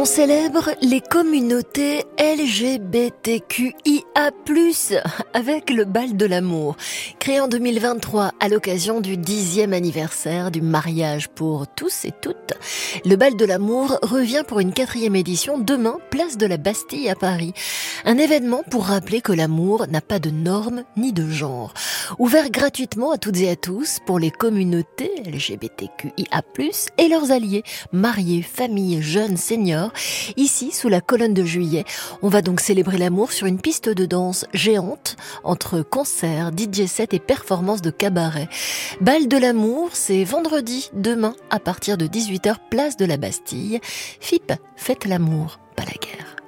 On célèbre les communautés LGBTQIA+, avec le bal de l'amour. Créé en 2023 à l'occasion du 10e anniversaire du mariage pour tous et toutes, le bal de l'amour revient pour une 4e édition demain, place de la Bastille à Paris. Un événement pour rappeler que l'amour n'a pas de normes ni de genre. Ouvert gratuitement à toutes et à tous pour les communautés LGBTQIA+, et leurs alliés, mariés, familles, jeunes, seniors. Ici, sous la colonne de Juillet, on va donc célébrer l'amour sur une piste de danse géante entre concerts, DJ set et performances de cabaret. Bal de l'amour, c'est vendredi, demain, à partir de 18h, place de la Bastille. FIP, faites l'amour, pas la guerre.